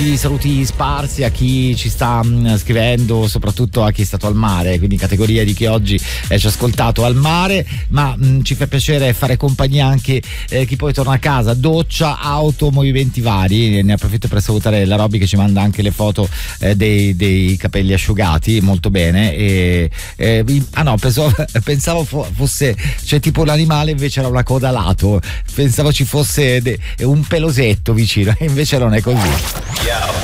Saluti sparsi a chi ci sta scrivendo, soprattutto a chi è stato al mare, quindi categoria di chi oggi ci ha ascoltato al mare, ma ci fa piacere fare compagnia anche chi poi torna a casa, doccia, auto, movimenti vari. Ne approfitto per salutare la Robby che ci manda anche le foto dei capelli asciugati, molto bene. Pensavo fosse, cioè tipo l'animale, invece era una coda a lato, pensavo ci fosse un pelosetto vicino, e invece non è così.